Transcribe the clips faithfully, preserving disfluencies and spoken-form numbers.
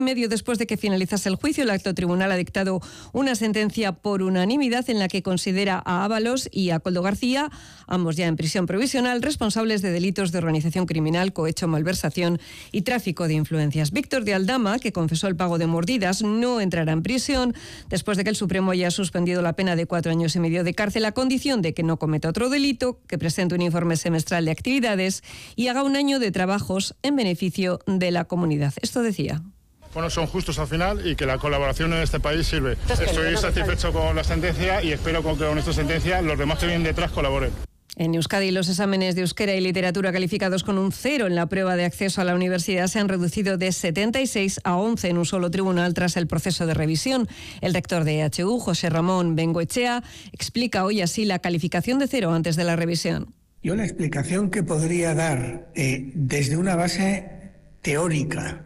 Medio después de que finalizase el juicio, el alto tribunal ha dictado una sentencia por unanimidad en la que considera a Ábalos y a Koldo García, ambos ya en prisión provisional, responsables de delitos de organización criminal, cohecho, malversación y tráfico de influencias. Víctor de Aldama, que confesó el pago de mordidas, no entrará en prisión después de que el Supremo haya suspendido la pena de cuatro años y medio de cárcel a condición de que no cometa otro delito, que presente un informe semestral de actividades y haga un año de trabajos en beneficio de la comunidad. Esto decía. Bueno, son justos al final y que la colaboración en este país sirve. Estoy satisfecho con la sentencia y espero que con esta sentencia los demás que vienen detrás colaboren. En Euskadi, los exámenes de euskera y literatura calificados con un cero en la prueba de acceso a la universidad se han reducido de setenta y seis a once en un solo tribunal tras el proceso de revisión. El rector de E H U, José Ramón Bengoechea, explica hoy así la calificación de cero antes de la revisión. Yo la explicación que podría dar eh, desde una base teórica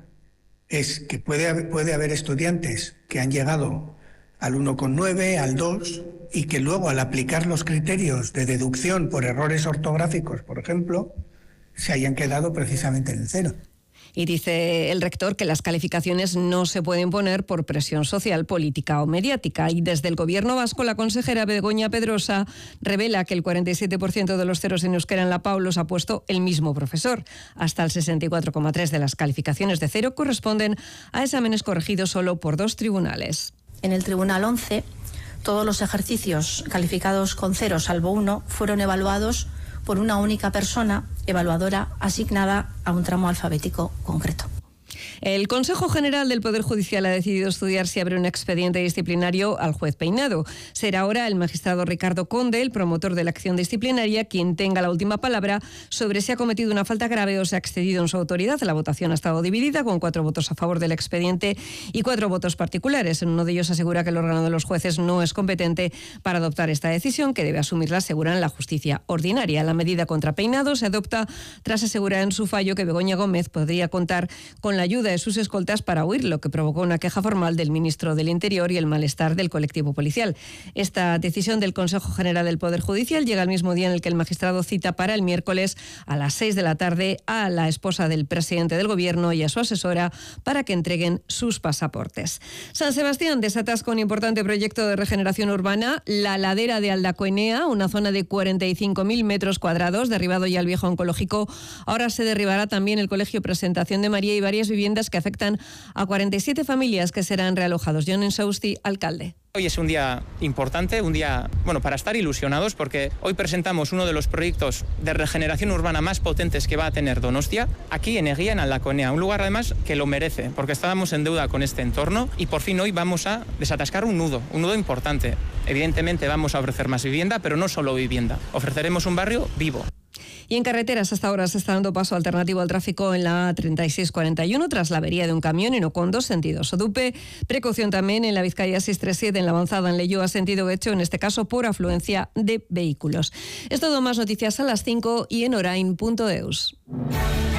es que puede haber, puede haber estudiantes que han llegado al uno coma nueve, al dos, y que luego al aplicar los criterios de deducción por errores ortográficos, por ejemplo, se hayan quedado precisamente en el cero. Y dice el rector que las calificaciones no se pueden poner por presión social, política o mediática. Y desde el Gobierno vasco, la consejera Begoña Pedrosa revela que el cuarenta y siete por ciento de los ceros en euskera en la P A U los ha puesto el mismo profesor. Hasta el sesenta y cuatro coma tres por ciento de las calificaciones de cero corresponden a exámenes corregidos solo por dos tribunales. En el Tribunal once, todos los ejercicios calificados con cero, salvo uno, fueron evaluados por una única persona evaluadora asignada a un tramo alfabético concreto. El Consejo General del Poder Judicial ha decidido estudiar si abre un expediente disciplinario al juez Peinado. Será ahora el magistrado Ricardo Conde, el promotor de la acción disciplinaria, quien tenga la última palabra sobre si ha cometido una falta grave o se ha excedido en su autoridad. La votación ha estado dividida, con cuatro votos a favor del expediente y cuatro votos particulares. En uno de ellos asegura que el órgano de los jueces no es competente para adoptar esta decisión, que debe asumirla, aseguran, la justicia ordinaria. La medida contra Peinado se adopta tras asegurar en su fallo que Begoña Gómez podría contar con la ayuda de sus escoltas para huir, lo que provocó una queja formal del ministro del Interior y el malestar del colectivo policial. Esta decisión del Consejo General del Poder Judicial llega al mismo día en el que el magistrado cita para el miércoles a las seis de la tarde a la esposa del presidente del Gobierno y a su asesora para que entreguen sus pasaportes. San Sebastián desatasca un importante proyecto de regeneración urbana, la ladera de Aldacoenea, una zona de cuarenta y cinco mil metros cuadrados, derribado ya el viejo oncológico. Ahora se derribará también el Colegio Presentación de María y varias viviendas que afectan a cuarenta y siete familias que serán realojados. John Ensausti, alcalde. Hoy es un día importante, un día bueno para estar ilusionados, porque hoy presentamos uno de los proyectos de regeneración urbana más potentes que va a tener Donostia, aquí en Eguía, en Aldacoenea, un lugar además que lo merece, porque estábamos en deuda con este entorno y por fin hoy vamos a desatascar un nudo, un nudo importante. Evidentemente vamos a ofrecer más vivienda, pero no solo vivienda, ofreceremos un barrio vivo. Y en carreteras, hasta ahora se está dando paso alternativo al tráfico en la treinta y seis cuarenta y uno tras la avería de un camión en Ocon, dos sentidos. Odupe, precaución también en la Vizcaya seiscientos treinta y siete en la avanzada en Leioa, sentido hecho, en este caso por afluencia de vehículos. Es todo, más noticias a las cinco y en orain punto eus.